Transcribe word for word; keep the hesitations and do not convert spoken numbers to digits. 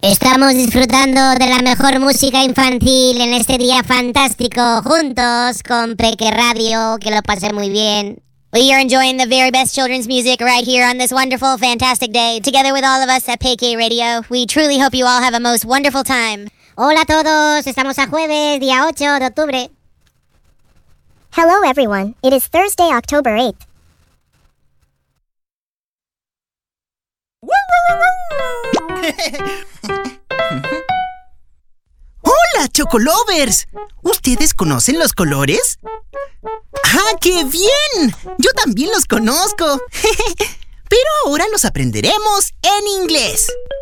Estamos disfrutando de la mejor música infantil en este día fantástico, juntos con Peque Radio, que lo pasé muy bien. We are enjoying the very best children's music right here on this wonderful, fantastic day, together with all of us at Peque Radio. We truly hope you all have a most wonderful time. Hola a todos, estamos a jueves, día ocho de octubre. Hello everyone, it is Thursday, October eighth. ¡Hola, Chocolovers! ¿Ustedes conocen los colores? ¡Ah, qué bien! Yo también los conozco. Pero ahora los aprenderemos en inglés.